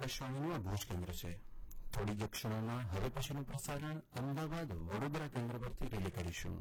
આકાશવાણીનું આ ભુજ કેન્દ્ર છે. થોડી જ ક્ષણોમાં હવે પછીનું પ્રસારણ અમદાવાદ વડોદરા કેન્દ્ર પરથી રિલે કરીશું.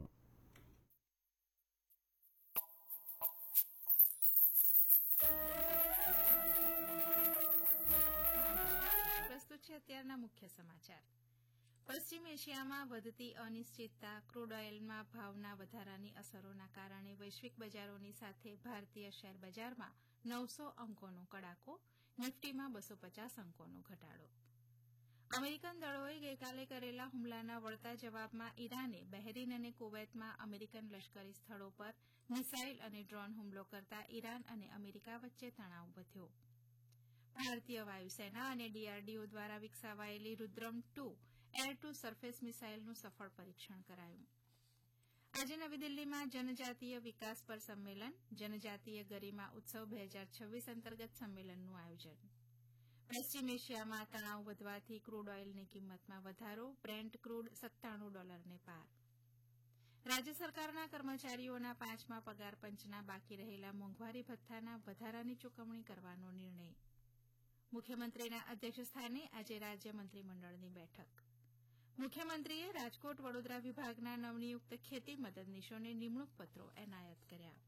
પ્રસ્તુત છે અત્યારના મુખ્ય સમાચાર. પશ્ચિમ એશિયામાં વધતી અનિશ્ચિતતા, ક્રૂડ ઓઇલમાં ભાવના વધારાની અસરોના કારણે વૈશ્વિક બજારોની સાથે ભારતીય શેર બજારમાં 900 અંકોનો કડાકો, નિફ્ટીમાં 250 અંકોનો ઘટાડો. અમેરિકન દળોએ ગઈકાલે કરેલા હુમલાના વળતા જવાબમાં ઈરાને બહેરીન અને કુવૈતમાં અમેરિકન લશ્કરી સ્થળો પર મિસાઇલ અને ડ્રોન હુમલો કરતા ઈરાન અને અમેરિકા વચ્ચે તણાવ વધ્યો. ભારતીય વાયુસેના અને ડીઆરડીઓ દ્વારા વિકસાવાયેલી રુદ્રમ 2 એર ટુ સરફેસ મિસાઇલનું સફળ પરીક્ષણ કરાયું. આજે નવી દિલ્હીમાં જનજાતીય વિકાસ પર સંમેલન, જનજાતીય ગરિમા ઉત્સવ 2026 અંતર્ગત સંમેલનનું આયોજન. પશ્ચિમ એશિયામાં તણાવ વધવાથી ક્રૂડ ઓઇલની કિંમતમાં વધારો, બ્રેન્ટ ક્રૂડ $97 પાર. રાજ્ય સરકારના કર્મચારીઓના 5મા પગાર પંચના બાકી રહેલા મોંઘવારી ભથ્થાના વધારાની ચૂકવણી કરવાનો નિર્ણય. મુખ્યમંત્રીના અધ્યક્ષસ્થાને આજે રાજ્ય મંત્રીમંડળની બેઠક. મુખ્યમંત્રીએ રાજકોટ વડોદરા વિભાગના નવનિયુક્ત ખેતી મદદનીશોને નિમણૂક પત્રો એનાયત કર્યા.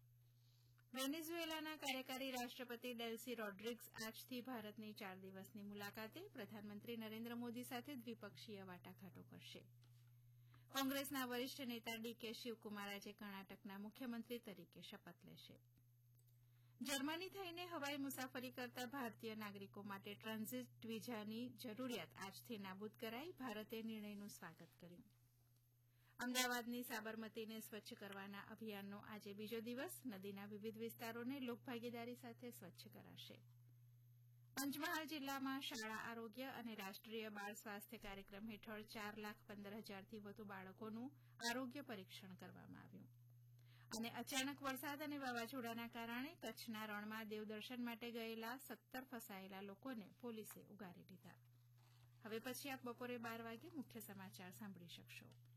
વેનેઝુએલાના કાર્યકારી રાષ્ટ્રપતિ ડેલ્સી રોડ્રિગ્સ આજથી ભારતની 4 દિવસની મુલાકાતે પ્રધાનમંત્રી નરેન્દ્ર મોદી સાથે દ્વિપક્ષીય વાટાઘાટો કરશે. કોંગ્રેસના વરિષ્ઠ નેતા ડીકે શિવકુમાર આજે કર્ણાટકના મુખ્યમંત્રી તરીકે શપથ લેશે. જર્મની થઈને હવાઈ મુસાફરી કરતા ભારતીય નાગરિકો માટે ટ્રાન્ઝિટ વિઝાની જરૂરિયાત આજથી નાબૂદ કરાઈ, ભારતે નિર્ણયનું સ્વાગત કર્યું. અમદાવાદની સાબરમતીને સ્વચ્છ કરવાના અભિયાનનો આજે બીજો દિવસ, નદીના વિવિધ વિસ્તારોને લોકભાગીદારી સાથે સ્વચ્છ કરાશે. પંચમહાલ જિલ્લામાં શાળા આરોગ્ય અને રાષ્ટ્રીય બાળ સ્વાસ્થ્ય કાર્યક્રમ હેઠળ 4,15,000થી વધુ બાળકોનું આરોગ્ય પરીક્ષણ કરવામાં આવ્યું. અને અચાનક વરસાદ અને વાવાઝોડાના કારણે કચ્છના રણમાં દેવદર્શન માટે ગયેલા 17 ફસાયેલા લોકોને પોલીસે ઉગારી લીધા. હવે પછી આપ બપોરે 12 વાગે મુખ્ય સમાચાર સાંભળી શકશો.